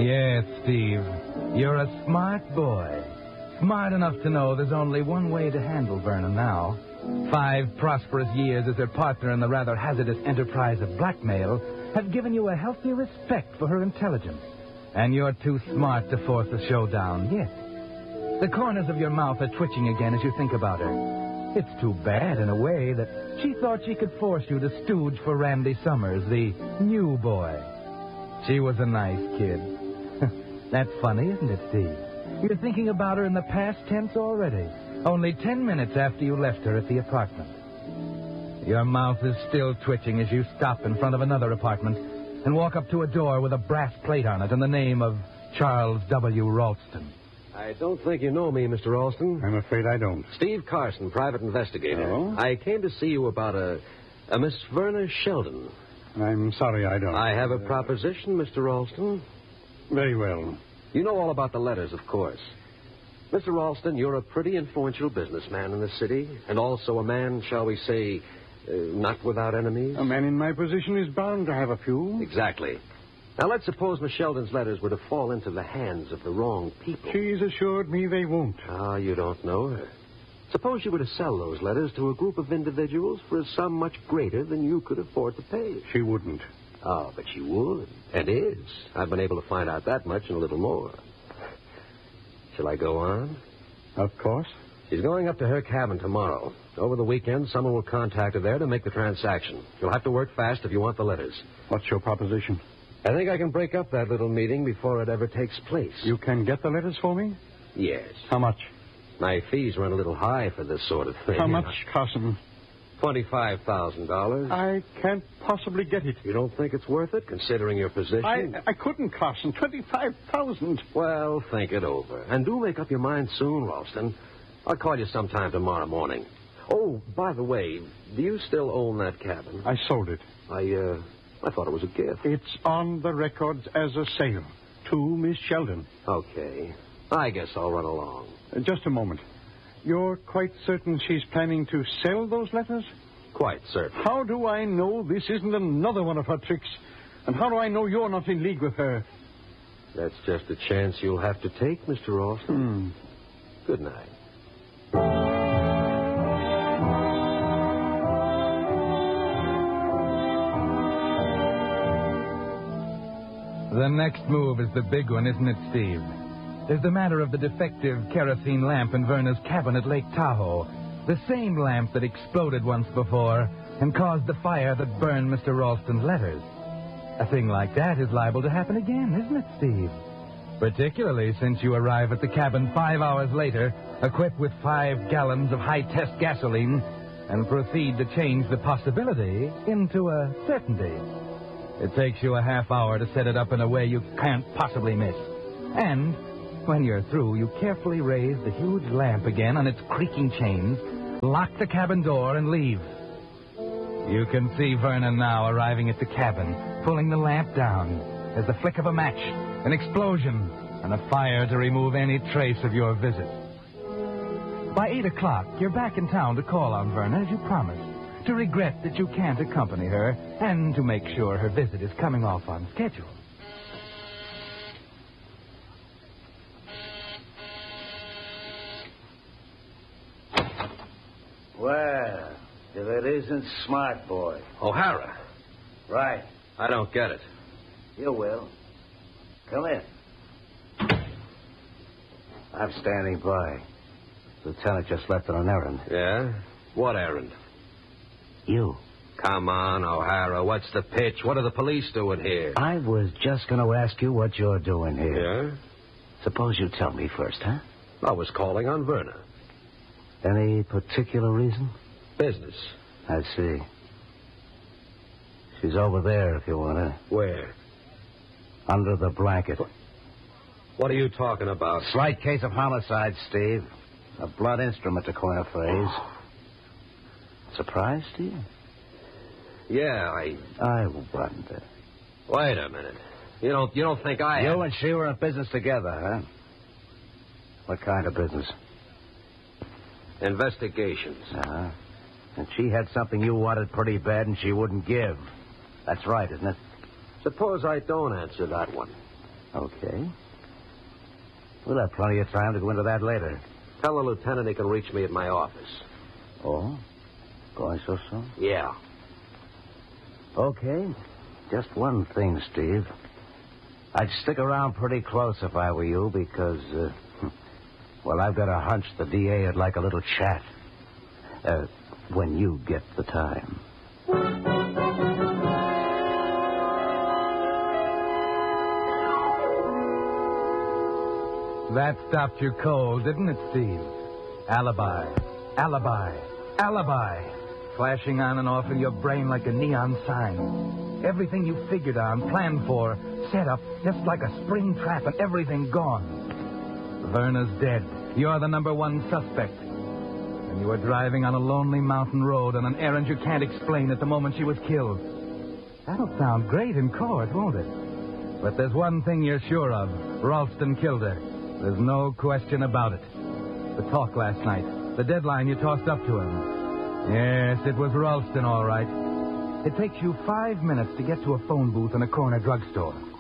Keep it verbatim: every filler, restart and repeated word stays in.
Yes, Steve. You're a smart boy. Smart enough to know there's only one way to handle Verna now. Five prosperous years as her partner in the rather hazardous enterprise of blackmail have given you a healthy respect for her intelligence. And you're too smart to force a showdown yet. The corners of your mouth are twitching again as you think about her. It's too bad, in a way, that she thought she could force you to stooge for Randy Summers, the new boy. She was a nice kid. That's funny, isn't it, Steve? You're thinking about her in the past tense already, only ten minutes after you left her at the apartment. Your mouth is still twitching as you stop in front of another apartment and walk up to a door with a brass plate on it and the name of Charles W. Ralston. I don't think you know me, Mister Ralston. I'm afraid I don't. Steve Carson, private investigator. Oh? I came to see you about a, a Miss Verna Sheldon. I'm sorry I don't. I have a proposition, Mister Ralston. Very well. You know all about the letters, of course. Mister Ralston, you're a pretty influential businessman in the city, and also a man, shall we say, uh, not without enemies. A man in my position is bound to have a few. Exactly. Now, let's suppose Miss Sheldon's letters were to fall into the hands of the wrong people. She's assured me they won't. Ah, you don't know her. Suppose you were to sell those letters to a group of individuals for a sum much greater than you could afford to pay. She wouldn't. Oh, but she would, and is. I've been able to find out that much and a little more. Shall I go on? Of course. She's going up to her cabin tomorrow. Over the weekend, someone will contact her there to make the transaction. You'll have to work fast if you want the letters. What's your proposition? I think I can break up that little meeting before it ever takes place. You can get the letters for me? Yes. How much? My fees run a little high for this sort of thing. How much, Carson? Twenty-five thousand dollars. I can't possibly get it. You don't think it's worth it, considering your position? I I couldn't, Carson. Twenty-five thousand. Well, think it over. And do make up your mind soon, Ralston. I'll call you sometime tomorrow morning. Oh, by the way, do you still own that cabin? I sold it. I, uh, I thought it was a gift. It's on the records as a sale to Miss Sheldon. Okay. I guess I'll run along. Uh, just a moment. You're quite certain she's planning to sell those letters? Quite certain. How do I know this isn't another one of her tricks? And how do I know you're not in league with her? That's just a chance you'll have to take, Mister Ralston. Hmm. Good night. The next move is the big one, isn't it, Steve? There's the matter of the defective kerosene lamp in Verna's cabin at Lake Tahoe. The same lamp that exploded once before and caused the fire that burned Mister Ralston's letters. A thing like that is liable to happen again, isn't it, Steve? Particularly since you arrive at the cabin five hours later, equipped with five gallons of high-test gasoline, and proceed to change the possibility into a certainty. It takes you a half hour to set it up in a way you can't possibly miss. And when you're through, you carefully raise the huge lamp again on its creaking chains, lock the cabin door, and leave. You can see Verna now arriving at the cabin, pulling the lamp down. There's the flick of a match, an explosion, and a fire to remove any trace of your visit. By eight o'clock, you're back in town to call on Verna as you promised, to regret that you can't accompany her, and to make sure her visit is coming off on schedule. Well, if it isn't Smart Boy. O'Hara. Right. I don't get it. You will. Come in. I'm standing by. Lieutenant just left on an errand. Yeah? What errand? You. Come on, O'Hara. What's the pitch? What are the police doing here? I was just going to ask you what you're doing here. Yeah? Suppose you tell me first, huh? I was calling on Verna. Any particular reason? Business. I see. She's over there if you want her. Where? Under the blanket. What are you talking about? Slight case of homicide, Steve. A blunt instrument, to coin a phrase. Surprised, do you? Yeah, I... I wonder. Wait a minute. You don't you don't think I... You have... and she were in business together, huh? What kind of business? Investigations. Uh-huh. And she had something you wanted pretty bad and she wouldn't give. That's right, isn't it? Suppose I don't answer that one. Okay. We'll have plenty of time to go into that later. Tell the lieutenant he can reach me at my office. Oh? Going so soon? Yeah. Okay. Just one thing, Steve. I'd stick around pretty close if I were you because, uh, well, I've got a hunch the D A would like a little chat. Uh, when you get the time. That stopped you cold, didn't it, Steve? Alibi. Alibi. Alibi. Flashing on and off in your brain like a neon sign. Everything you figured on, planned for, set up, just like a spring trap, and everything gone. Verna's dead. You're the number one suspect. And you were driving on a lonely mountain road on an errand you can't explain at the moment she was killed. That'll sound great in court, won't it? But there's one thing you're sure of. Ralston killed her. There's no question about it. The talk last night. The deadline you tossed up to him. Yes, it was Ralston, all right. It takes you five minutes to get to a phone booth in a corner drugstore.